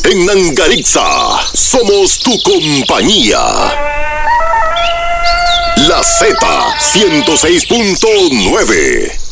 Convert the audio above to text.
En Nangariza, somos tu compañía. La Z 106.9.